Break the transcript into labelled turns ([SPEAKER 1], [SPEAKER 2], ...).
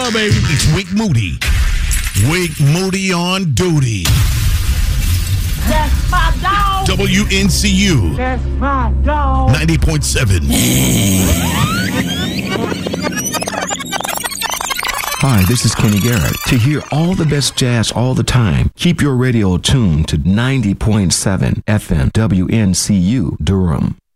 [SPEAKER 1] up, baby?
[SPEAKER 2] It's Wig Moody. Wig Moody on duty.
[SPEAKER 3] That's my dog.
[SPEAKER 2] WNCU.
[SPEAKER 3] That's my dog.
[SPEAKER 2] 90.7.
[SPEAKER 4] Hi, this is Kenny Garrett. To hear all the best jazz all the time, keep your radio tuned to 90.7 FM WNCU Durham.